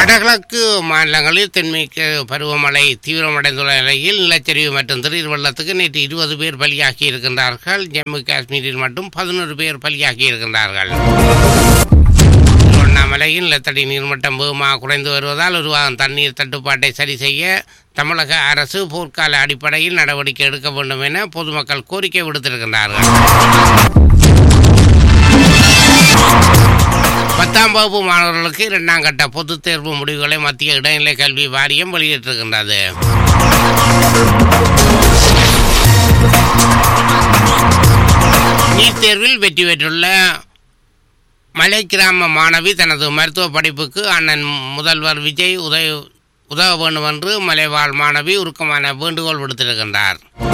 வடகிழக்கு மாநிலங்களில் தென்மேற்கு பருவமழை தீவிரமடைந்துள்ள நிலையில் நிலச்சரிவு மற்றும் திடீர் வெள்ளத்துக்கு நேற்று 20 பேர் பலியாகி இருக்கின்றார்கள். ஜம்மு காஷ்மீரில் மட்டும் 11 பேர் பலியாகி இருக்கின்றார்கள். திருவண்ணாமலையில் நிலத்தடி நீர்மட்டம் வேகமாக குறைந்து வருவதால் உருவாகும் தண்ணீர் தட்டுப்பாட்டை சரி செய்ய தமிழக அரசு போர்க்கால அடிப்படையில் நடவடிக்கை எடுக்க வேண்டும் என பொதுமக்கள் கோரிக்கை விடுத்திருக்கின்றார்கள். 10ஆம் வகுப்பு மாணவர்களுக்கு 2ஆம் கட்ட பொதுத் தேர்வு முடிவுகளை மத்திய இடைநிலை கல்வி வாரியம் வெளியிட்டிருக்கின்றது. நீட் தேர்வில் வெற்றி பெற்றுள்ள மலை கிராம மாணவி தனது மருத்துவ படிப்புக்கு அண்ணன் முதல்வர் விஜய் உதவ வேண்டும் என்று மலைவாழ் மாணவி உருக்கமான வேண்டுகோள் விடுத்திருக்கின்றார்.